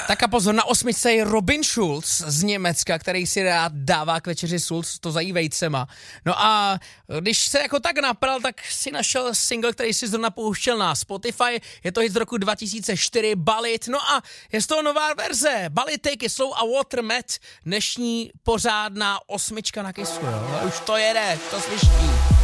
Tak a pozor, na 8 je Robin Schulz z Německa, který si rád dává k večeři sůl s tozají vejcema. No a když se jako tak napral, tak si našel single, který si zrovna pouštěl na Spotify. Je to hit z roku 2004, Balit. No a je z toho nová verze. Balit, Take It Slow a Water Met. Dnešní pořádná 8 na Kissu, jo. Už to jede, to slyší.